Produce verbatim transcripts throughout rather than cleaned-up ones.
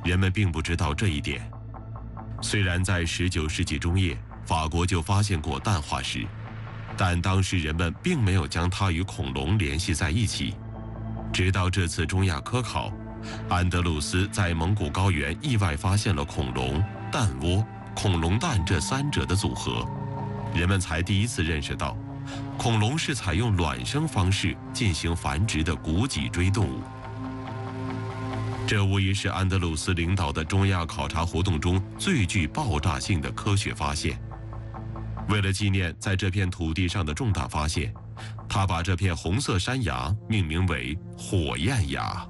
人们并不知道这一点。虽然在十九世纪中叶，法国就发现过氮化石，但当时人们并没有将它与恐龙联系在一起。直到这次中亚科考，安德鲁斯在蒙古高原意外发现了恐龙、蛋窝、恐龙蛋这三者的组合，人们才第一次认识到，恐龙是采用卵生方式进行繁殖的骨脊椎动物。这无疑是安德鲁斯领导的中亚考察活动中最具爆炸性的科学发现。为了纪念在这片土地上的重大发现，他把这片红色山崖命名为火焰崖。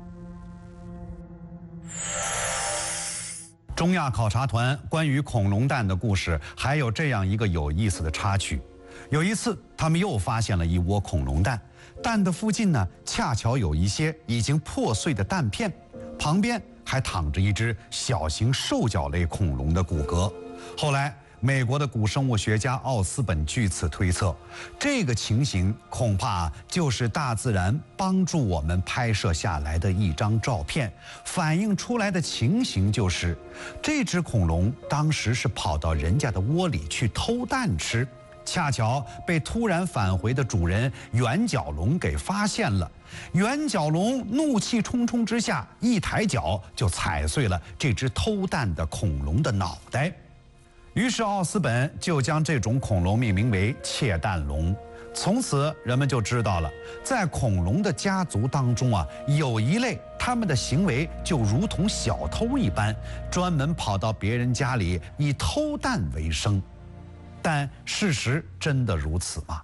中亚考察团关于恐龙蛋的故事还有这样一个有意思的插曲。有一次，他们又发现了一窝恐龙蛋，蛋的附近呢，恰巧有一些已经破碎的蛋片，旁边还躺着一只小型兽脚类恐龙的骨骼。后来，美国的古生物学家奥斯本据此推测，这个情形恐怕就是大自然帮助我们拍摄下来的一张照片，反映出来的情形就是，这只恐龙当时是跑到人家的窝里去偷蛋吃，恰巧被突然返回的主人圆角龙给发现了。圆角龙怒气冲冲之下，一抬脚就踩碎了这只偷蛋的恐龙的脑袋。于是奥斯本就将这种恐龙命名为窃蛋龙。从此人们就知道了，在恐龙的家族当中啊，有一类他们的行为就如同小偷一般，专门跑到别人家里以偷蛋为生。但事实真的如此吗？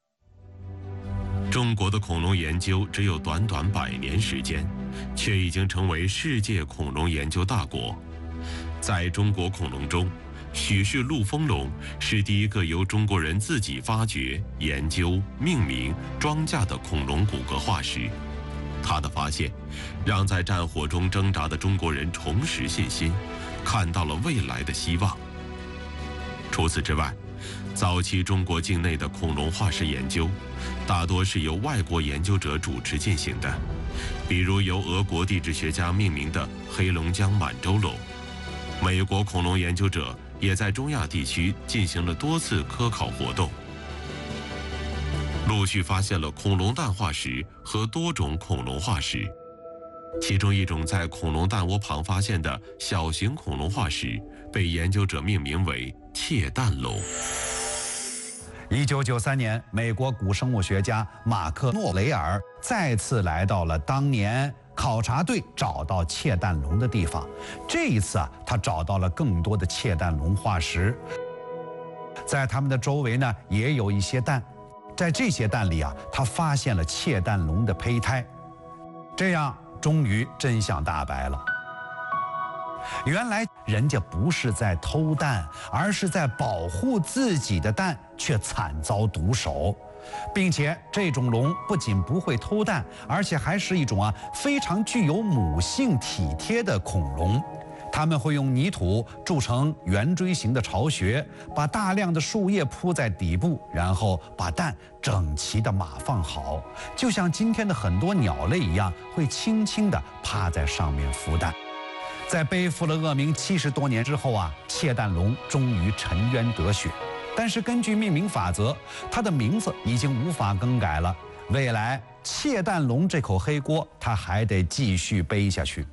中国的恐龙研究只有短短百年时间，却已经成为世界恐龙研究大国。在中国恐龙中，许氏陆丰龙是第一个由中国人自己发掘、研究、命名、装架的恐龙骨骼化石。他的发现，让在战火中挣扎的中国人重拾信心，看到了未来的希望。除此之外，早期中国境内的恐龙化石研究，大多是由外国研究者主持进行的，比如由俄国地质学家命名的黑龙江满洲龙。美国恐龙研究者也在中亚地区进行了多次科考活动，陆续发现了恐龙蛋化石和多种恐龙化石。其中一种在恐龙蛋窝旁发现的小型恐龙化石，被研究者命名为窃蛋龙。 一九九三年，美国古生物学家马克·诺雷尔再次来到了当年考察队找到窃蛋龙的地方。这一次啊，他找到了更多的窃蛋龙化石，在它们的周围呢，也有一些蛋。在这些蛋里啊，他发现了窃蛋龙的胚胎。这样，终于真相大白了。原来人家不是在偷蛋，而是在保护自己的蛋，却惨遭毒手。并且这种龙不仅不会偷蛋，而且还是一种啊非常具有母性体贴的恐龙。它们会用泥土筑成圆锥形的巢穴，把大量的树叶铺在底部，然后把蛋整齐地码放好，就像今天的很多鸟类一样，会轻轻地趴在上面孵蛋。在背负了恶名七十多年之后啊，窃蛋龙终于沉冤得雪。但是根据命名法则，它的名字已经无法更改了。未来窃蛋龙这口黑锅，它还得继续背下去。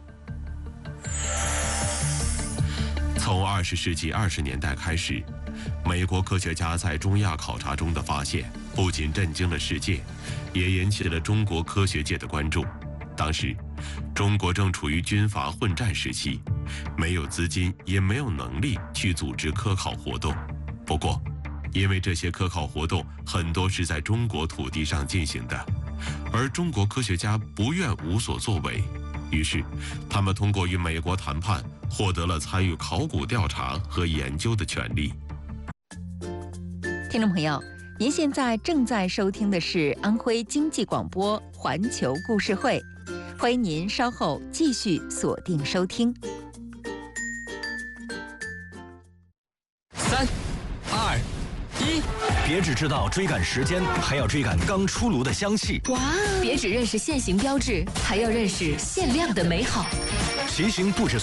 从二十世纪二十年代开始，美国科学家在中亚考察中的发现，不仅震惊了世界，也引起了中国科学界的关注。当时，中国正处于军阀混战时期，没有资金，也没有能力去组织科考活动。不过，因为这些科考活动很多是在中国土地上进行的，而中国科学家不愿无所作为，于是他们通过与美国谈判，获得了参与考古调查和研究的权利。 听众朋友，您现在正在收听的是安徽经济广播环球故事会，欢迎您稍后继续锁定收听。 三、二、一，别只知道追赶时间，还要追赶刚出炉的香气。 哇！别只认识现行标志，还要认识限量的美好。 骑行不止